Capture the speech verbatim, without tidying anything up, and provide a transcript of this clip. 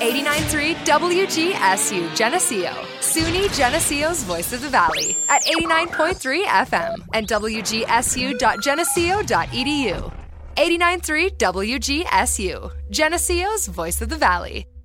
eighty-nine point three W G S U Geneseo, SUNY Geneseo's Voice of the Valley at eighty-nine point three F M and W G S U dot geneseo dot e d u. eighty-nine point three W G S U, Geneseo's Voice of the Valley.